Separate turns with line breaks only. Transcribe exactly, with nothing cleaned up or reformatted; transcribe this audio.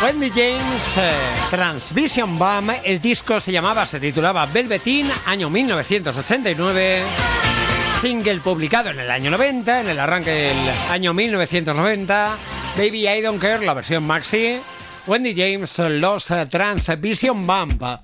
Wendy James, eh, Transvision Bam. El disco se llamaba, se titulaba Velveteen, año mil novecientos ochenta y nueve. Single publicado en el año noventa, en el arranque del año mil novecientos noventa. Baby I Don't Care, la versión maxi. Wendy James, los eh, Transvision Bam.